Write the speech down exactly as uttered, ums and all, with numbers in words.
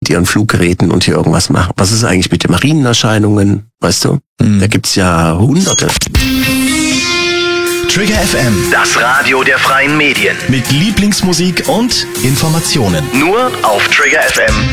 mit ihren Fluggeräten und hier irgendwas machen. Was ist eigentlich mit den Marienerscheinungen, weißt du? Mhm. Da gibt's ja Hunderte. Trigger F M, das Radio der freien Medien. Mit Lieblingsmusik und Informationen. Nur auf Trigger F M.